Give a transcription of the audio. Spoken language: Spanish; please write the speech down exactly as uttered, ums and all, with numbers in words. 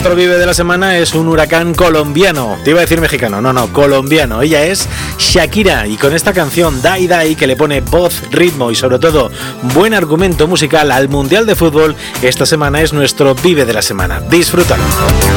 nuestro Vive de la semana es un huracán colombiano. Te iba a decir mexicano, no, no, colombiano. Ella es Shakira y con esta canción Dai Dai, que le pone voz, ritmo y sobre todo buen argumento musical al Mundial de Fútbol, esta semana es nuestro Vive de la semana. Disfrútalo.